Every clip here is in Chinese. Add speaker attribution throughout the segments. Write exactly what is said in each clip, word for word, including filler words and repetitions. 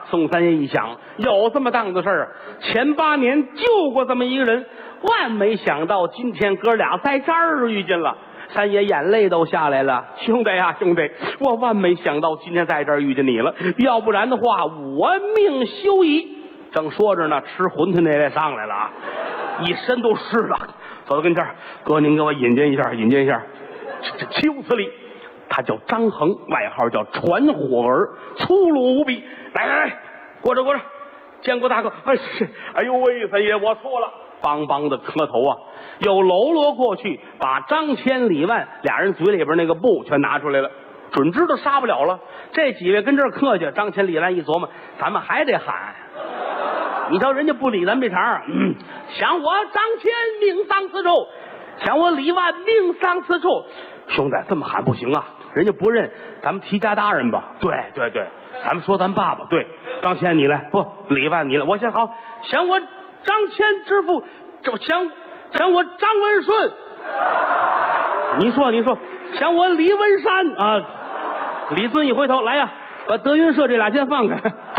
Speaker 1: 宋三爷一想，有这么档子事儿，前八年救过这么一个人，万没想到今天哥俩在这儿遇见了。三爷眼泪都下来了，兄弟呀，兄弟，我万没想到今天在这儿遇见你了，要不然的话，我命休矣。正说着呢，吃馄饨那位上来了啊，一身都湿了，走到跟前儿，哥您给我引荐一下，引荐一下，这这丘辞里。他叫张衡，外号叫传火儿，粗鲁无比。来来来，过着过着，见过大哥。哎是，哎呦喂，三爷，我错了，梆梆的磕头啊！又喽啰过去，把张千李万俩人嘴里边那个布全拿出来了，准知道杀不了了。这几位跟这儿客气，张千李万一琢磨，咱们还得喊。你瞧人家不理咱这茬，嗯，想我张千命丧此处，想我李万命丧此处。兄弟，这么喊不行啊！人家不认，咱们提家大人吧。对对对，咱们说咱爸爸。对，张谦你来，不，李万你来。我先好，想我张谦之父，这想想我张文顺。你说你说，想我李文山啊。李尊一回头，来呀，把德云社这俩先放开。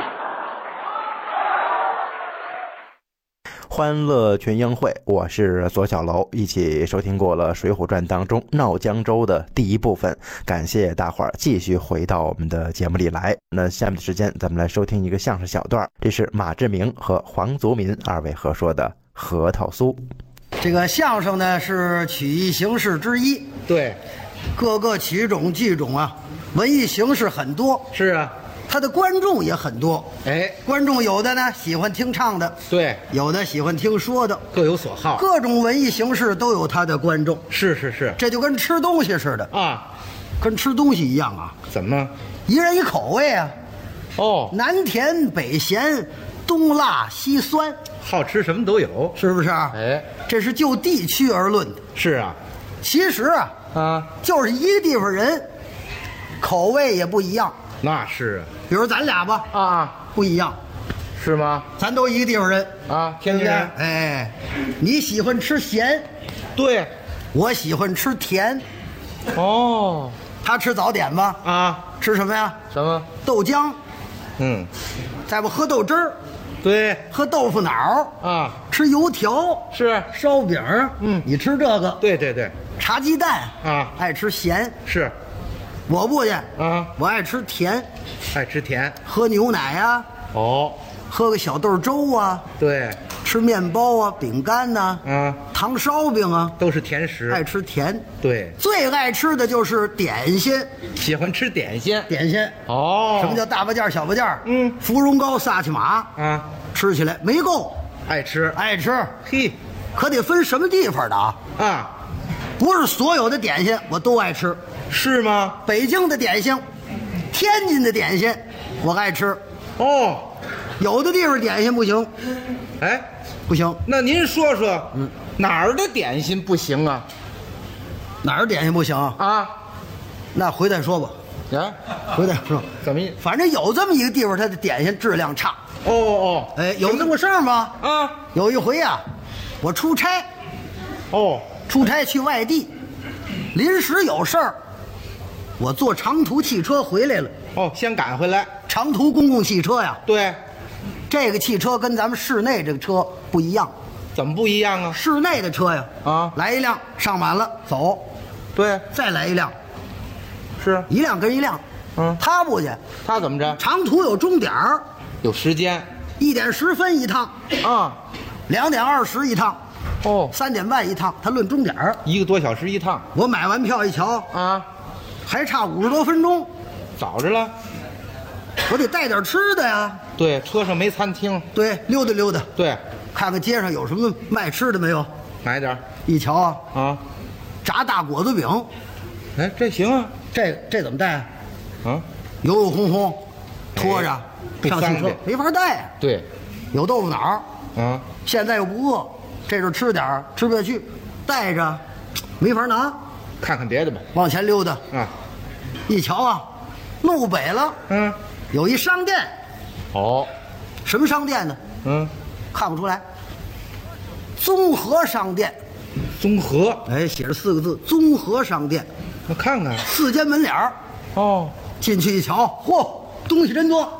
Speaker 2: 欢乐群英会，我是左小楼，一起收听过了《水浒传》当中闹江州的第一部分，感谢大伙儿继续回到我们的节目里来。那下面的时间咱们来收听一个相声小段，这是马志明和黄祖民二位合说的核桃酥。
Speaker 3: 这个相声呢是曲艺形式之一，
Speaker 4: 对，
Speaker 3: 各个曲种剧种啊，文艺形式很多，
Speaker 4: 是啊，
Speaker 3: 他的观众也很多。
Speaker 4: 哎，
Speaker 3: 观众有的呢喜欢听唱的，
Speaker 4: 对，
Speaker 3: 有的喜欢听说的，
Speaker 4: 各有所好，
Speaker 3: 各种文艺形式都有他的观众。
Speaker 4: 是是是，
Speaker 3: 这就跟吃东西似的
Speaker 4: 啊，
Speaker 3: 跟吃东西一样啊。
Speaker 4: 怎么？
Speaker 3: 一人一口味啊，
Speaker 4: 哦，
Speaker 3: 南甜北咸，东辣西酸，
Speaker 4: 好吃什么都有，
Speaker 3: 是不是？
Speaker 4: 哎，
Speaker 3: 这是就地区而论的。
Speaker 4: 是啊，
Speaker 3: 其实啊，
Speaker 4: 啊，
Speaker 3: 就是一个地方人，口味也不一样。
Speaker 4: 那是啊，
Speaker 3: 比如咱俩吧，
Speaker 4: 啊，
Speaker 3: 不一样，
Speaker 4: 是吗？
Speaker 3: 咱都一个地方人
Speaker 4: 啊，天津人。
Speaker 3: 哎，你喜欢吃咸，
Speaker 4: 对，
Speaker 3: 我喜欢吃甜。
Speaker 4: 哦，
Speaker 3: 他吃早点吧？
Speaker 4: 啊，
Speaker 3: 吃什么呀？
Speaker 4: 什么？
Speaker 3: 豆浆。
Speaker 4: 嗯，
Speaker 3: 再不喝豆汁儿，
Speaker 4: 对，
Speaker 3: 喝豆腐脑
Speaker 4: 啊，
Speaker 3: 吃油条，
Speaker 4: 是
Speaker 3: 烧饼。
Speaker 4: 嗯，
Speaker 3: 你吃这个？
Speaker 4: 对对对，
Speaker 3: 茶鸡蛋
Speaker 4: 啊，
Speaker 3: 爱吃咸。
Speaker 4: 是，
Speaker 3: 我不去
Speaker 4: 啊，
Speaker 3: 我爱吃甜，
Speaker 4: 爱吃甜。
Speaker 3: 喝牛奶啊，
Speaker 4: 哦，
Speaker 3: 喝个小豆粥啊，
Speaker 4: 对，
Speaker 3: 吃面包啊，饼干呐、
Speaker 4: 啊，
Speaker 3: 糖烧饼啊，
Speaker 4: 都是甜食，
Speaker 3: 爱吃甜。
Speaker 4: 对，
Speaker 3: 最爱吃的就是点心，
Speaker 4: 喜欢吃点心。
Speaker 3: 点心。
Speaker 4: 哦，
Speaker 3: 什么叫大八件小八件？
Speaker 4: 嗯，
Speaker 3: 芙蓉糕、萨其马
Speaker 4: 啊，
Speaker 3: 吃起来没够，
Speaker 4: 爱吃，
Speaker 3: 爱吃，
Speaker 4: 嘿，
Speaker 3: 可得分什么地方的啊？
Speaker 4: 啊，
Speaker 3: 不是所有的点心我都爱吃，
Speaker 4: 是吗？
Speaker 3: 北京的点心，天津的点心我爱吃，
Speaker 4: 哦，
Speaker 3: 有的地方点心不行，
Speaker 4: 哎，
Speaker 3: 不行。
Speaker 4: 那您说说，嗯，哪儿的点心不行啊？
Speaker 3: 哪儿点心不行啊？
Speaker 4: 啊，
Speaker 3: 那回再说吧，
Speaker 4: 啊，
Speaker 3: 回再说。
Speaker 4: 怎么意？
Speaker 3: 反正有这么一个地方，它的点心质量差。
Speaker 4: 哦哦
Speaker 3: 哎，有这么个事儿吗？
Speaker 4: 哦，啊，
Speaker 3: 有一回呀、我出差，
Speaker 4: 哦，
Speaker 3: 出差去外地，临时有事儿，我坐长途汽车回来了。
Speaker 4: 哦，先赶回来。
Speaker 3: 长途公共汽车呀，
Speaker 4: 对，
Speaker 3: 这个汽车跟咱们市内这个车不一样。
Speaker 4: 怎么不一样啊？
Speaker 3: 市内的车呀，
Speaker 4: 啊，
Speaker 3: 来一辆上满了走，
Speaker 4: 对，
Speaker 3: 再来一辆，
Speaker 4: 是
Speaker 3: 一辆跟一辆。
Speaker 4: 嗯，
Speaker 3: 他不去，
Speaker 4: 他怎么着？
Speaker 3: 长途有终点儿，
Speaker 4: 有时间
Speaker 3: 一点十分一趟，
Speaker 4: 啊？
Speaker 3: 两点二十一趟，
Speaker 4: 哦，
Speaker 3: 三点半一趟，他论终点儿。
Speaker 4: 一个多小时一趟
Speaker 3: 我买完票一瞧，
Speaker 4: 啊，
Speaker 3: 还差五十多分钟，
Speaker 4: 早着了。
Speaker 3: 我得带点吃的呀。
Speaker 4: 对，车上没餐厅。
Speaker 3: 对，溜达溜达，
Speaker 4: 对，
Speaker 3: 看看街上有什么卖吃的没有。
Speaker 4: 买点儿
Speaker 3: 一瞧啊，
Speaker 4: 啊。
Speaker 3: 炸大果子饼，
Speaker 4: 哎，这行啊。
Speaker 3: 这这怎么带啊？
Speaker 4: 啊，
Speaker 3: 油油烘烘，拖着
Speaker 4: 不
Speaker 3: 上汽车
Speaker 4: 方便
Speaker 3: 没法带啊。
Speaker 4: 对，
Speaker 3: 有豆腐脑，
Speaker 4: 啊，
Speaker 3: 现在又不饿，这阵吃点儿吃不下去，带着没法拿，
Speaker 4: 看看别的吧。
Speaker 3: 往前溜达。
Speaker 4: 啊，
Speaker 3: 一瞧啊，路北了，
Speaker 4: 嗯，
Speaker 3: 有一商店，
Speaker 4: 哦，
Speaker 3: 什么商店呢？
Speaker 4: 嗯，
Speaker 3: 看不出来。综合商店，
Speaker 4: 综合，
Speaker 3: 哎，写着四个字：综合商店。
Speaker 4: 我看看。
Speaker 3: 四间门脸儿，
Speaker 4: 哦，
Speaker 3: 进去一瞧，嚯，东西真多，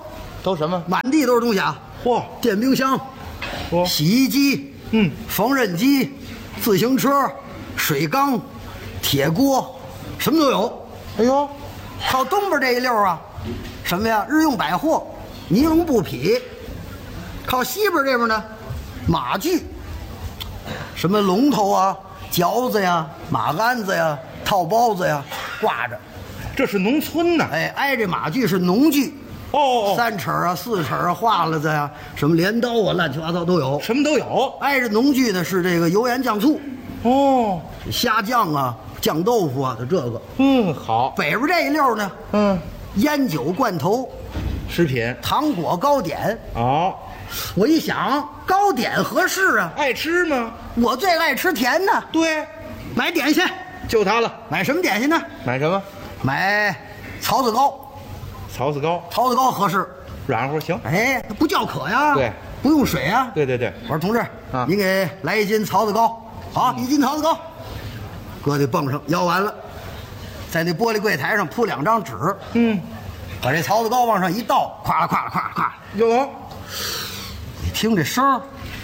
Speaker 4: 都什么？
Speaker 3: 满地都是东西啊！
Speaker 4: 嚯，
Speaker 3: 电冰箱、
Speaker 4: 嚯，
Speaker 3: 洗衣机、
Speaker 4: 嗯，
Speaker 3: 缝纫机、自行车、水缸、铁锅，什么都有。
Speaker 4: 哎呦，
Speaker 3: 靠东边这一溜啊，什么呀？日用百货、尼龙布匹。靠西边这边呢，马具，什么龙头啊、嚼子呀、马鞍子呀、套包子呀，挂着。
Speaker 4: 这是农村呐。
Speaker 3: 哎，挨着马具是农具。
Speaker 4: 哦哦，
Speaker 3: 三尺啊、四尺啊、画了子呀、什么镰刀啊，乱七八糟都有。
Speaker 4: 什么都有。
Speaker 3: 挨着农具呢是这个油盐酱醋，
Speaker 4: 哦，
Speaker 3: 虾酱啊、酱豆腐啊的这个。
Speaker 4: 嗯，好。
Speaker 3: 北边这一溜呢，
Speaker 4: 嗯，
Speaker 3: 烟酒罐头、
Speaker 4: 食品、
Speaker 3: 糖果、糕点。
Speaker 4: 哦，
Speaker 3: 我一想，糕点合适啊，
Speaker 4: 爱吃吗？
Speaker 3: 我最爱吃甜的。
Speaker 4: 对，
Speaker 3: 买点心，
Speaker 4: 就它了。
Speaker 3: 买什么点心呢？
Speaker 4: 买什么？
Speaker 3: 买槽子糕。
Speaker 4: 槽子糕，
Speaker 3: 槽子糕合适，
Speaker 4: 软乎行。
Speaker 3: 哎，它不叫渴呀，
Speaker 4: 对，
Speaker 3: 不用水啊。
Speaker 4: 对对对，
Speaker 3: 我说同志，
Speaker 4: 啊，
Speaker 3: 你给来一斤槽子糕，好，一斤槽子糕，搁在泵上，摇完了，在那玻璃柜台上铺两张纸，
Speaker 4: 嗯，
Speaker 3: 把这槽子糕往上一倒，咵啦咵啦咵啦咵啦，
Speaker 4: 有。
Speaker 3: 你听这声儿，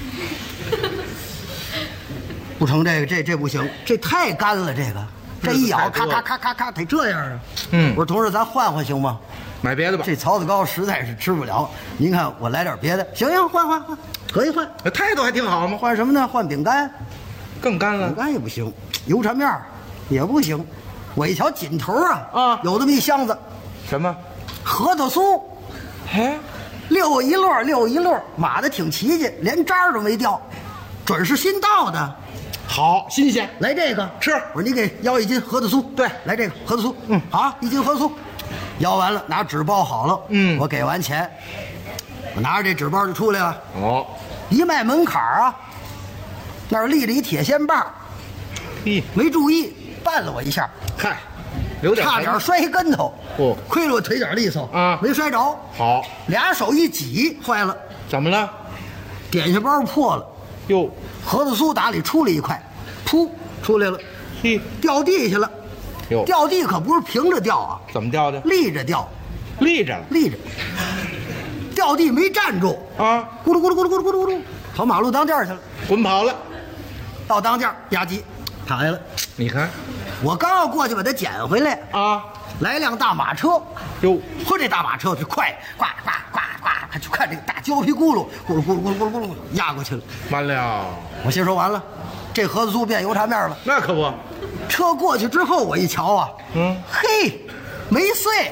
Speaker 3: 不成，这个这这不行，这太干了，这个这一咬，咔咔咔咔咔，得这样啊。
Speaker 4: 嗯，
Speaker 3: 我说同志，咱换换行吗？
Speaker 4: 买别的吧。
Speaker 3: 这槽子糕实在是吃不了，您看我来点别的，行行，换换换，可以换。
Speaker 4: 态度还挺好嘛。
Speaker 3: 换什么呢？换饼干，
Speaker 4: 更干了
Speaker 3: 饼。干也不行，油炸面儿也不行。我一瞧紧头啊，
Speaker 4: 啊，
Speaker 3: 有这么一箱子，
Speaker 4: 什么？
Speaker 3: 核桃酥，
Speaker 4: 哎，
Speaker 3: 溜一摞溜一摞，码的挺齐齐，连渣儿都没掉，准是新到的。
Speaker 4: 好，新鲜。
Speaker 3: 来这个
Speaker 4: 吃。
Speaker 3: 我说你给要一斤核桃酥。
Speaker 4: 对，
Speaker 3: 来这个核桃酥。
Speaker 4: 嗯，
Speaker 3: 好，一斤核桃酥。要完了，拿纸包好了。
Speaker 4: 嗯，
Speaker 3: 我给完钱，我拿着这纸包就出来了。
Speaker 4: 哦，
Speaker 3: 一迈门槛啊，那儿立着一铁线棒，
Speaker 4: 嘿，
Speaker 3: 没注意绊了我一下，
Speaker 4: 嗨，留点
Speaker 3: 差点摔一跟头。
Speaker 4: 哦，
Speaker 3: 亏了我腿脚利索
Speaker 4: 啊，
Speaker 3: 没摔着。
Speaker 4: 好，
Speaker 3: 俩手一挤，坏了，
Speaker 4: 怎么了？
Speaker 3: 点心包破了。
Speaker 4: 哟，
Speaker 3: 核桃酥打里出了一块，噗出来了，
Speaker 4: 嘿，
Speaker 3: 掉地下了。
Speaker 4: 哟，
Speaker 3: 掉地可不是平着掉啊，
Speaker 4: 怎么掉的？
Speaker 3: 立着掉，
Speaker 4: 立着了，
Speaker 3: 立着。掉地没站住
Speaker 4: 啊，
Speaker 3: 咕噜咕噜咕噜咕噜咕噜咕噜，跑马路当间去了，
Speaker 4: 滚跑了。
Speaker 3: 到当间吧唧躺下了。
Speaker 4: 你看，
Speaker 3: 我刚要过去把它捡回来
Speaker 4: 啊，
Speaker 3: 来辆大马车，
Speaker 4: 哟，
Speaker 3: 嚯，这大马车就快，呱呱呱呱，他就看这个大胶皮轱辘，咕噜咕噜咕噜咕噜咕噜压过去了。
Speaker 4: 完了，
Speaker 3: 我心说完了，这盒子酥变油炸面了。
Speaker 4: 那可不。
Speaker 3: 车过去之后，我一瞧啊，
Speaker 4: 嗯，
Speaker 3: 嘿，没碎，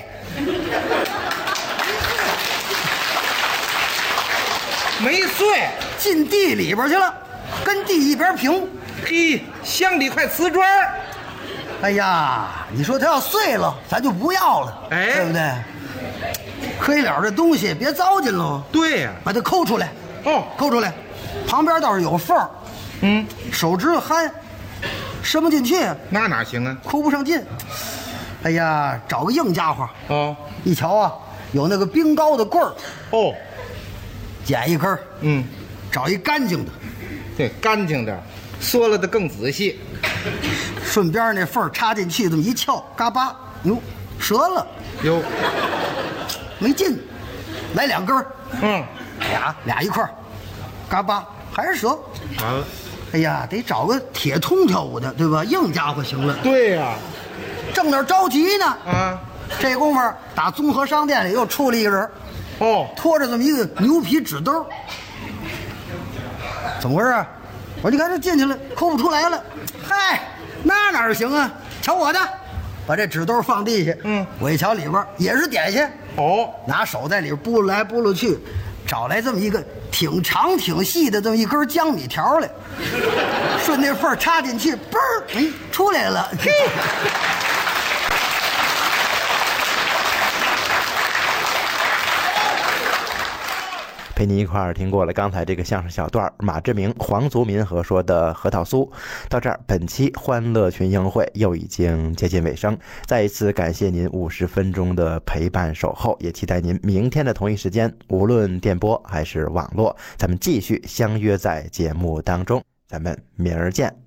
Speaker 4: 没碎，
Speaker 3: 进地里边去了，跟地一边平。
Speaker 4: 嘿，镶里块瓷砖。
Speaker 3: 哎呀，你说它要碎了，咱就不要了，
Speaker 4: 哎，
Speaker 3: 对不对？亏了这东西别糟践喽。
Speaker 4: 对呀、啊，
Speaker 3: 把它抠出来。
Speaker 4: 哦，
Speaker 3: 抠出来，旁边倒是有缝儿。
Speaker 4: 嗯，
Speaker 3: 手指头憨，伸不进去。
Speaker 4: 那哪行啊？
Speaker 3: 抠不上劲。哎呀，找个硬家伙。
Speaker 4: 哦，
Speaker 3: 一瞧啊，有那个冰糕的棍儿。
Speaker 4: 哦，
Speaker 3: 捡一根儿。
Speaker 4: 嗯，
Speaker 3: 找一干净的。
Speaker 4: 对，干净点，缩了的更仔细。
Speaker 3: 顺边那缝儿插进去，这么一撬，嘎巴，哟，折了。
Speaker 4: 哟，
Speaker 3: 没劲，来两根儿。
Speaker 4: 嗯，
Speaker 3: 俩俩一块儿，嘎巴还是折。
Speaker 4: 完了。
Speaker 3: 哎呀，得找个铁通条舞的，对吧？硬家伙行了。
Speaker 4: 对呀、啊，
Speaker 3: 正那儿着急呢。
Speaker 4: 啊，
Speaker 3: 这功夫打综合商店里又出了一个人。
Speaker 4: 哦，
Speaker 3: 拖着这么一个牛皮纸兜。怎么回事？我说你看这进去了，抠不出来了。嗨，那哪行啊？瞧我的，把这纸兜放地下。
Speaker 4: 嗯，
Speaker 3: 我一瞧里边也是点心。
Speaker 4: 哦，
Speaker 3: 拿手在里边拨来拨去，找来这么一个挺长挺细的这么一根江米条来，顺那缝插进去，嘣儿，哎，出来了。嘿。
Speaker 2: 陪你一块儿听过了刚才这个相声小段，马志明、黄族民和说的核桃酥。到这儿，本期欢乐群英会又已经接近尾声。再一次感谢您五十分钟的陪伴守候，也期待您明天的同一时间，无论电波还是网络，咱们继续相约在节目当中。咱们明儿见。